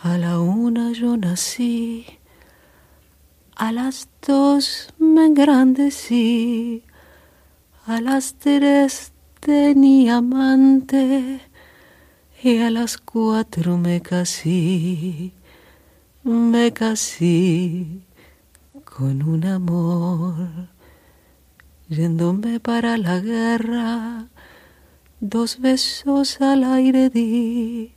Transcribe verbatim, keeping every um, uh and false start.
A la una yo nací, a las dos me engrandecí, a las tres tenía amante y a las cuatro me casé, me casé con un amor. Yéndome para la guerra, dos besos al aire di,